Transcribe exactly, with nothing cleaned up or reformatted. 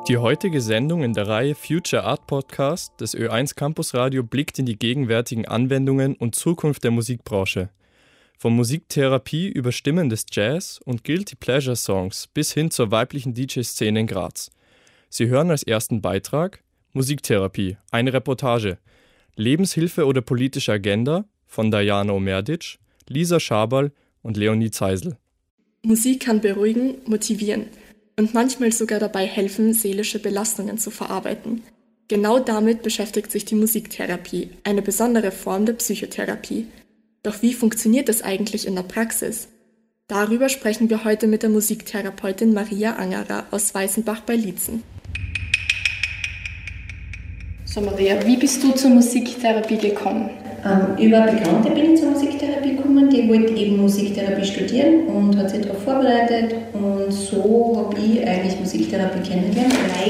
Die heutige Sendung in der Reihe Future Art Podcast des Ö eins Campus Radio blickt in die gegenwärtigen Anwendungen und Zukunft der Musikbranche. Von Musiktherapie über Stimmen des Jazz und Guilty Pleasure Songs bis hin zur weiblichen D J-Szene in Graz. Sie hören als ersten Beitrag Musiktherapie, eine Reportage, Lebenshilfe oder politische Agenda von Diana Omerdic, Lisa Schaberl und Leonie Zeisel. Musik kann beruhigen, motivieren und manchmal sogar dabei helfen, seelische Belastungen zu verarbeiten. Genau damit beschäftigt sich die Musiktherapie, eine besondere Form der Psychotherapie. Doch wie funktioniert das eigentlich in der Praxis? Darüber sprechen wir heute mit der Musiktherapeutin Maria Angerer aus Weißenbach bei Liezen. So Maria, wie bist du zur Musiktherapie gekommen? Ähm, über Bekannte bin ich zur Musiktherapie gekommen, die wollte eben Musiktherapie studieren und hat sich darauf vorbereitet und so habe ich eigentlich Musiktherapie kennengelernt, weil